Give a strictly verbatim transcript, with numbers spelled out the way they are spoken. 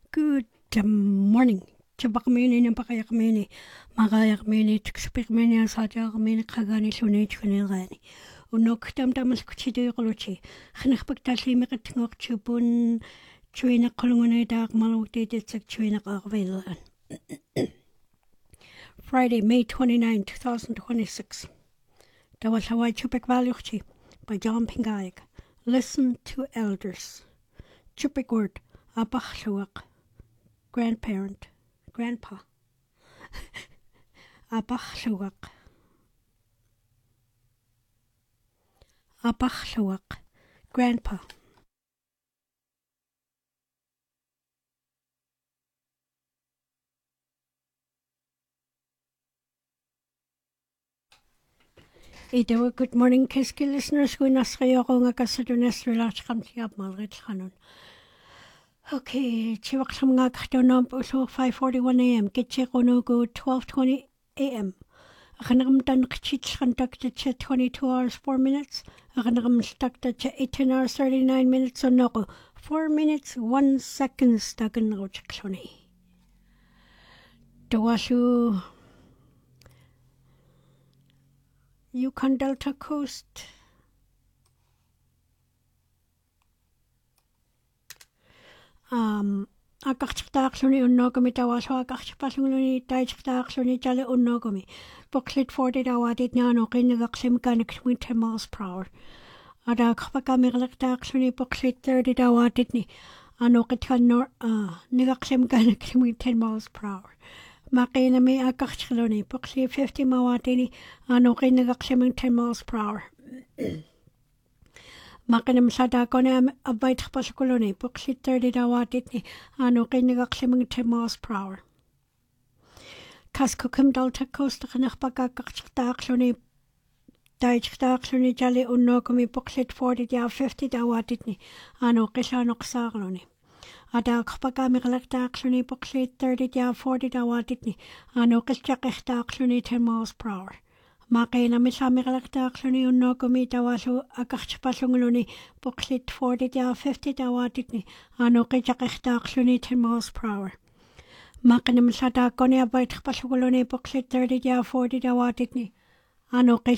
Good morning. Chabakmini ng pakayakmini, magayakmini, tikspikmini, sadyakmini, kagani, sunit, kanilgani. Unok tam tamas kuchido yokoluchi. Khanakpagtali makatingok chupun, chuina kolungone dak malukti ditsak chuina kakvilan. Friday, May twenty-ninth, twenty twenty-six. Dawasawai chupik valuchi by John Pingaik. Listen to elders. Chupik word, abachluak. Grandparent, grandpa. Abachluak. Abachluak, grandpa. Ito, good morning, Kiski listeners. Kung nasrayo ko nga kasadunas relax kam siyab malrit kanon. Okay, chiwak sa mga katonom po so five forty-one a m Kitche ko no go twelve twenty a m Akanakam kachich kantak cha twenty-two hours four minutes. Akanakam stakta cha eighteen hours thirty-nine minutes on noko. four minutes one second stagan no chaksoni. Tawasu Yukon Delta Coast. Um, akakchaktaaksluni unnogami tawaso akakchapasunguni taikchaktaaksluni jale unnogami. Booklet forty dawadit nyano kinagaksim kanik ten miles per hour. Ada kapakamirlaktaaksluni booklet thirty dawadit ni ano kitkan nor ah nagaksim kanik ten miles per hour. Makina mi akakchaloni booklet fifty mawadini ano kinagaksim ten miles per hour. Makinam sada ko na abay tapasukuloni, booklet thirty dawatit ni ano kinagaksimang ten miles per hour. Kaskokum Delta Coast kanakpagkakaktaaksloni, taikchaktaaksloni jali unnogami booklet forty daw fifty dawatit ni ano kisanoksakloni. Ada kapagkamikalaktaaksloni booklet thirty daw forty dawatit ni ano kisyakiktaaksloni ten miles per hour. Makina mi sami kalaktaaksloni unnogami tawaso akakchapasunguloni booklet forty daw fifty dawatit ni ano kisyakiktaaksloni ten miles per hour. Makina mi sada ko ni abay tapasukuloni booklet thirty daw forty dawatit ni ano